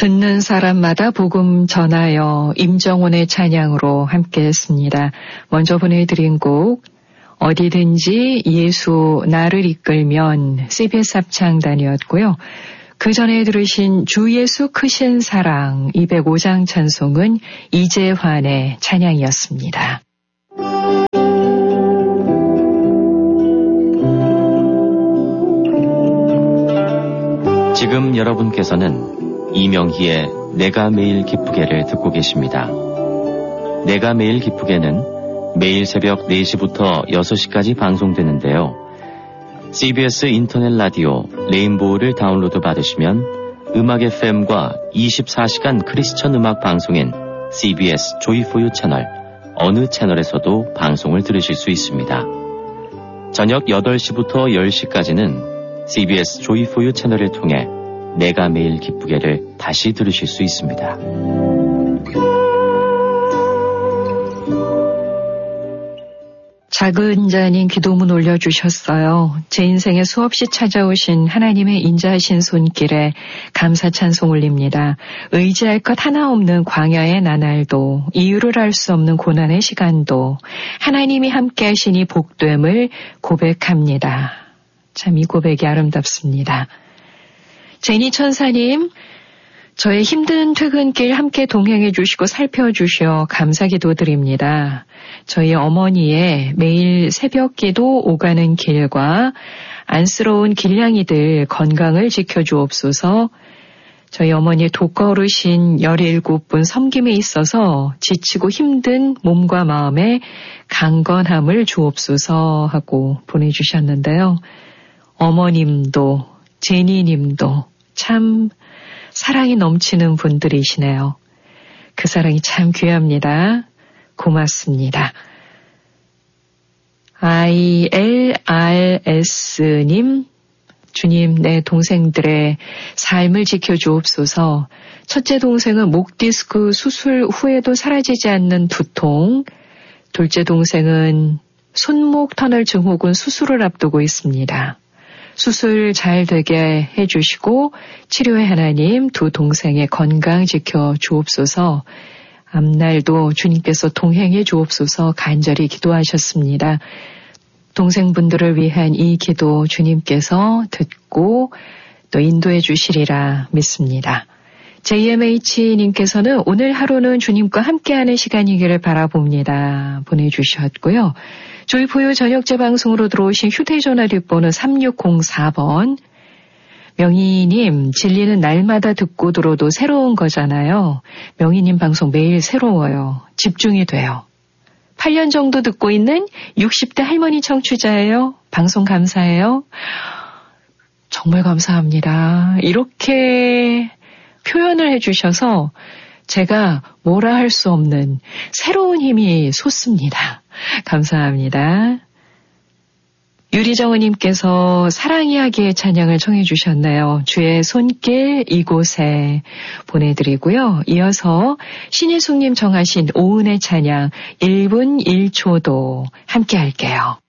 듣는 사람마다 복음 전하여 임정원의 찬양으로 함께했습니다. 먼저 보내드린 곡 어디든지 예수 나를 이끌면 CBS 합창단이었고요. 그 전에 들으신 주 예수 크신 사랑 205장 찬송은 이재환의 찬양이었습니다. 지금 여러분께서는 이명희의 내가 매일 기쁘게를 듣고 계십니다. 내가 매일 기쁘게는 매일 새벽 4시부터 6시까지 방송되는데요. CBS 인터넷 라디오 레인보우를 다운로드 받으시면 음악 FM과 24시간 크리스천 음악 방송인 CBS 조이포유 채널 어느 채널에서도 방송을 들으실 수 있습니다. 저녁 8시부터 10시까지는 CBS 조이포유 채널을 통해 내가 매일 기쁘게를 다시 들으실 수 있습니다. 작은 자님 기도문 올려주셨어요. 제 인생에 수없이 찾아오신 하나님의 인자하신 손길에 감사 찬송 올립니다. 의지할 것 하나 없는 광야의 나날도, 이유를 알 수 없는 고난의 시간도 하나님이 함께 하시니 복됨을 고백합니다. 참 이 고백이 아름답습니다. 제니 천사님, 저의 힘든 퇴근길 함께 동행해 주시고 살펴주셔 감사 기도드립니다. 저희 어머니의 매일 새벽 기도 오가는 길과 안쓰러운 길냥이들 건강을 지켜주옵소서. 저희 어머니의 독거어르신 17분 섬김에 있어서 지치고 힘든 몸과 마음에 강건함을 주옵소서 하고 보내주셨는데요. 어머님도 제니님도 참 사랑이 넘치는 분들이시네요. 그 사랑이 참 귀합니다. 고맙습니다. ILRS님, 주님, 내 동생들의 삶을 지켜주옵소서. 첫째 동생은 목 디스크 수술 후에도 사라지지 않는 두통, 둘째 동생은 손목 터널 증후군 수술을 앞두고 있습니다. 수술 잘 되게 해주시고 치료의 하나님 두 동생의 건강 지켜 주옵소서. 앞날도 주님께서 동행해 주옵소서 간절히 기도하셨습니다. 동생분들을 위한 이 기도 주님께서 듣고 또 인도해 주시리라 믿습니다. JMH님께서는 오늘 하루는 주님과 함께하는 시간이기를 바라봅니다. 보내주셨고요. 조이포유 저녁 재방송으로 들어오신 휴대전화 뒷번호 3604번. 명희님, 진리는 날마다 듣고 들어도 새로운 거잖아요. 명희님 방송 매일 새로워요. 집중이 돼요. 8년 정도 듣고 있는 60대 할머니 청취자예요. 방송 감사해요. 정말 감사합니다. 이렇게 표현을 해주셔서 제가 뭐라 할 수 없는 새로운 힘이 솟습니다. 감사합니다. 유리정은님께서 사랑 이야기의 찬양을 청해 주셨나요? 주의 손길 이곳에 보내드리고요. 이어서 신혜숙님 정하신 오은의 찬양 1분 1초도 함께 할게요.